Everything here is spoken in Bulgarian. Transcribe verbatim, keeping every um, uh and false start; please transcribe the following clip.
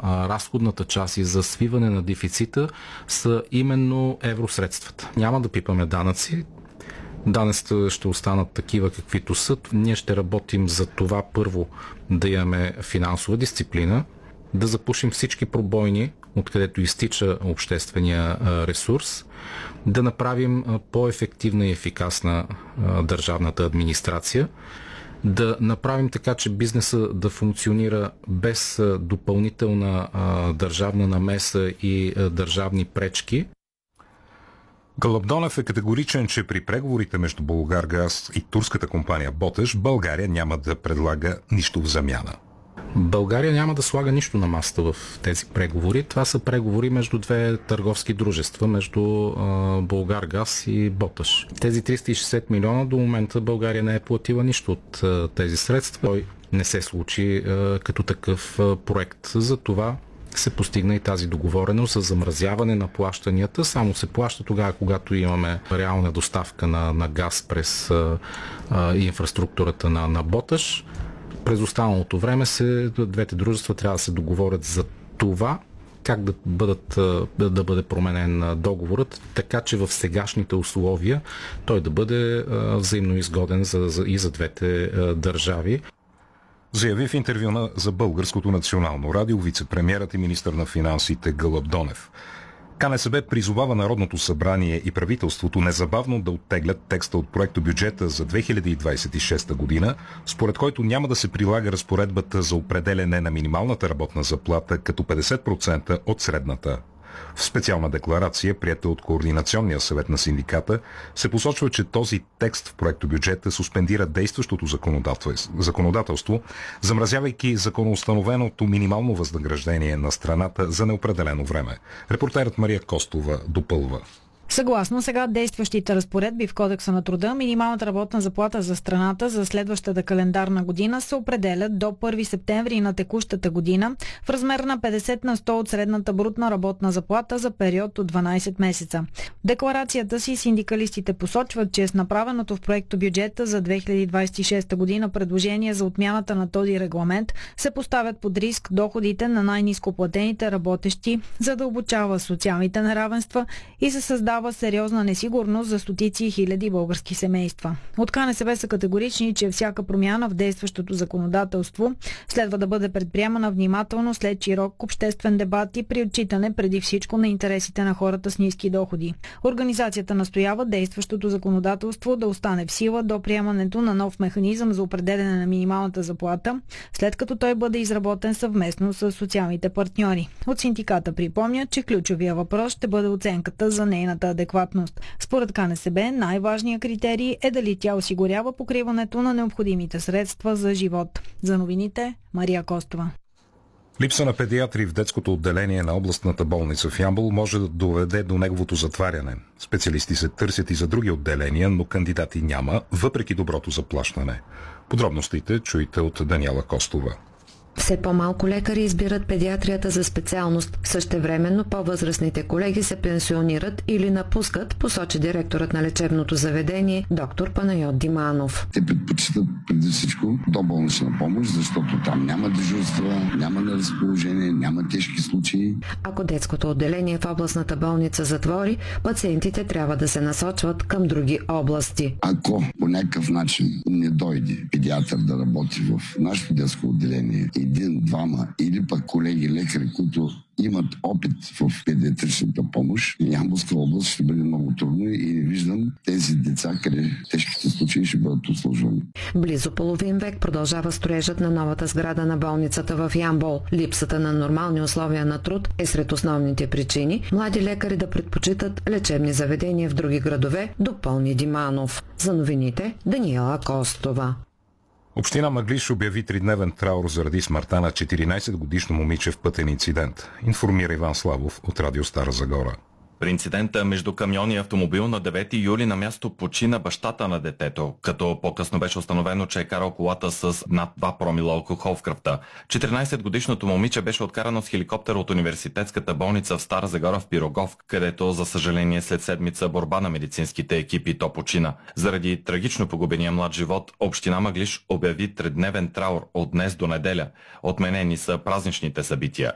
а, разходната част и за свиване на дефицита са именно евросредствата. Няма да пипаме данъци. Данъците ще останат такива каквито са. Ние ще работим за това първо да имаме финансова дисциплина, да запушим всички пробойни, откъдето изтича обществения ресурс, да направим по-ефективна и ефикасна държавната администрация, да направим така, че бизнеса да функционира без допълнителна държавна намеса и държавни пречки. Галабдонев е категоричен, че при преговорите между Булгаргаз и турската компания Боташ България няма да предлага нищо в замяна. България няма да слага нищо на масата в тези преговори. Това са преговори между две търговски дружества, между а, Булгаргаз и Боташ. Тези триста и шестдесет милиона до момента България не е платила нищо от а, тези средства. Той не се случи а, като такъв а, проект. Затова се постигна и тази договореност за замразяване на плащанията. Само се плаща тогава, когато имаме реална доставка на, на газ през а, а, инфраструктурата на, на Боташ. През останалото време се, двете дружества трябва да се договорят за това, как да, бъдат, да бъде променен договорът, така че в сегашните условия той да бъде взаимно изгоден за, за, и за двете държави. Заяви в интервю на, за Българското национално радио вицепремиерът и министър на финансите Галабдонев. КНСБ призовава Народното събрание и правителството незабавно да оттеглят текста от проекто бюджета за две хиляди двадесет и шеста година, според който няма да се прилага разпоредбата за определене на минималната работна заплата като петдесет процента от средната. В специална декларация, приета от Координационния съвет на синдиката, се посочва, че този текст в проекто бюджета суспендира действащото законодателство, замразявайки законоустановеното минимално възнаграждение на страната за неопределено време. Репортерът Мария Костова допълва. Съгласно сега действащите разпоредби в Кодекса на труда, минималната работна заплата за страната за следващата календарна година се определят до първи септември на текущата година в размер на петдесет на сто от средната брутна работна заплата за период от дванадесет месеца. В декларацията си синдикалистите посочват, че с направеното в проекто бюджета за две хиляди двадесет и шеста година предложение за отмяната на този регламент се поставят под риск доходите на най-нископлатените работещи, задълбочава социалните неравенства и се създава сериозна несигурност за стотици и хиляди български семейства. От КНСБ са категорични, че всяка промяна в действащото законодателство следва да бъде предприемана внимателно след широк обществен дебат и при отчитане преди всичко на интересите на хората с ниски доходи. Организацията настоява действащото законодателство да остане в сила до приемането на нов механизъм за определяне на минималната заплата, след като той бъде изработен съвместно с социалните партньори. От синдиката припомнят, че ключовия въпрос ще бъде оценката за нейната адекватност. Според КНСБ най-важният критерий е дали тя осигурява покриването на необходимите средства за живот. За новините Мария Костова. Липса на педиатри в детското отделение на областната болница в Ямбол може да доведе до неговото затваряне. Специалисти се търсят и за други отделения, но кандидати няма, въпреки доброто заплащане. Подробностите чуйте от Даниела Костова. Все по-малко лекари избират педиатрията за специалност. Същевременно по-възрастните колеги се пенсионират или напускат, посочи директорът на лечебното заведение доктор Панайот Диманов. Те предпочитат преди всичко доболнична помощ, защото там няма дежурства, няма на разположение, няма тежки случаи. Ако детското отделение в областната болница затвори, пациентите трябва да се насочват към други области. Ако по някакъв начин не дойде педиатър да работи в нашето детско отделение, един, двама или пък колеги лекари, които имат опит в педиатричната помощ, Ямболска област ще бъде много трудно и не виждам тези деца, къде тежките случаи ще бъдат обслужвани. Близо половин век продължава строежът на новата сграда на болницата в Ямбол. Липсата на нормални условия на труд е сред основните причини млади лекари да предпочитат лечебни заведения в други градове, допълни Диманов. За новините Даниела Костова. Община Мъглиж обяви тридневен траур заради смъртта на четиринадесетгодишно момиче в пътен инцидент. Информира Иван Славов от Радио Стара Загора. При инцидента между камион и автомобил на девети юли на място почина бащата на детето, като по-късно беше установено, че е карал колата с над два промила алкохол в кръвта. четиринадесетгодишното момиче беше откарано с хеликоптер от университетската болница в Стара Загора в Пирогов, където, за съжаление, след седмица борба на медицинските екипи то почина. Заради трагично погубения млад живот, община Мъглиж обяви тридневен траур от днес до неделя. Отменени са празничните събития.